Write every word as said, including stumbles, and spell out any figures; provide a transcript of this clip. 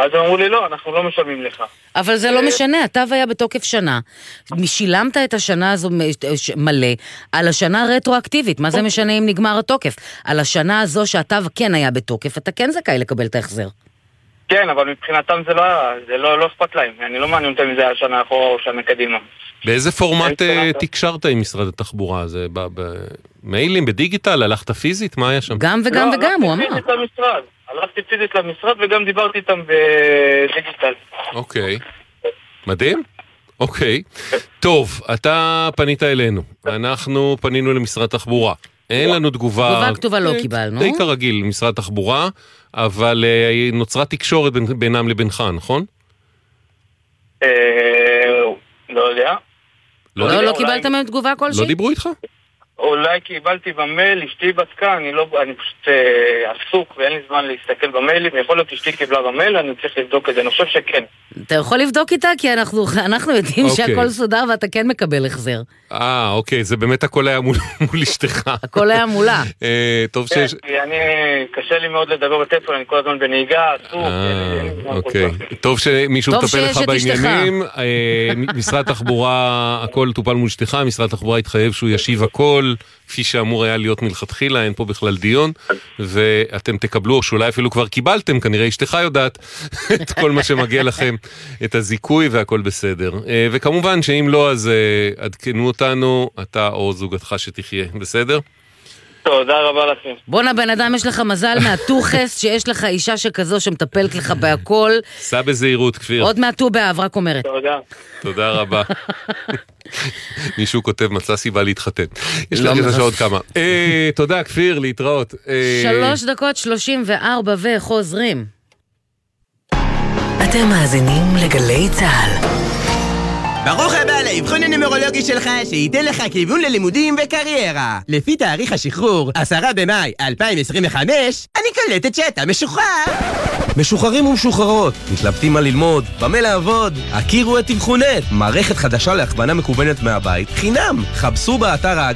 ואז הם אמרו לי, לא, אנחנו לא משלמים לך. אבל זה לא משנה, התו היה בתוקף שנה. שילמת את השנה הזו מלא, על השנה רטרואקטיבית. מה זה משנה אם נגמר התוקף? על השנה הזו שהתו כן היה בתוקף, אתה כן זכאי לקבל את ההחזר. כן, אבל מבחינתם זה לא, זה לא, לא אכפת להם. אני לא מעניין אותם אם זה השנה אחורה או שנה קדימה. באיזה פורמט תקשרת עם משרד התחבורה? זה במיילים, בדיגיטל, הלכת פיזית? מה היה שם? גם וגם וגם, הוא אמר. הלכתי פיזית למשרד. הלכתי פיזית למשרד וגם דיברתי איתם בדיגיטל. אוקיי. מדהים? אוקיי. טוב, אתה פנית אלינו. אנחנו פנינו למשרד תחבורה. אין לנו תגובה... תגובה כתובה לא קיבלנו. די כרגיל, משרד תחבורה, אבל נוצרה תקשורת בינם לבינך, נכון? לא יודע. לא, לא קיבלת מהם תגובה כלשהי? לא דיברו איתך? אולי קיבלתי במייל, אשתי בדקה, אני לא, אני פשוט עסוק ואין לי זמן להסתכל במיילים, יכול להיות אשתי קיבלה במייל, אני צריך לבדוק את זה, אני חושב שכן. אתה יכול לבדוק איתה, כי אנחנו, אנחנו יודעים שהכל סודר ואתה כן מקבל החזר. אה, אוקיי, זה באמת הכל היה מול, מול אשתך. הכל היה מולה. טוב שיש... אני, קשה לי מאוד לדבר בטלפון, אני כל הזמן בנהיגה, עסוק. אוקיי, טוב שמישהו מטפל לך בעניינים. משרד תחבורה, הכל טופל מול אשתך, משרד תחבורה התחייב שהוא ישיב הכל, כפי שאמור היה להיות מלכתחילה, אין פה בכלל דיון, ואתם תקבלו, או שאולי אפילו כבר קיבלתם, כנראה אשתך יודעת את כל מה שמגיע לכם, את הזיכוי והכל בסדר. וכמובן שאם לא, אז עדכנו אותנו, אתה או זוגתך שתחיה, בסדר? תודה רבה לכם. בונה בן אדם, יש לך מזל מהטוחס, שיש לך אישה שכזו שמטפלת לך בהכל. סע בזהירות, כפיר. עוד מעטו באב, רק אומרת. תודה. תודה רבה. מישהו כותב, מצא סיבה להתחתן. יש לך את השעות כמה. תודה, כפיר, להתראות. שלוש דקות שלושים וארבע וחוזרים. אתם מאזינים לגלי צהל. ברוך הבא לאבחון הנומרולוגי שלך, שייתן לך כיוון ללימודים וקריירה. לפי תאריך השחרור, עשרה במאי אלפיים עשרים וחמש, אני קולטת שאתה משוחרר. משוחררים ומשוחררות, מתלבטים מה ללמוד, במה לעבוד, הכירו את אבחונט, מערכת חדשה להכוונה מקוונת מהבית, חינם. חפשו באתר